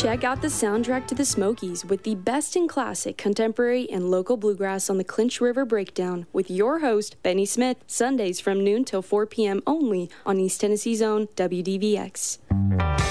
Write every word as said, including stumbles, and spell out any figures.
Check out the soundtrack to the Smokies with the best in classic, contemporary, and local bluegrass on the Clinch River Breakdown with your host, Benny Smith, Sundays from noon till four p.m. only on East Tennessee's own W D V X.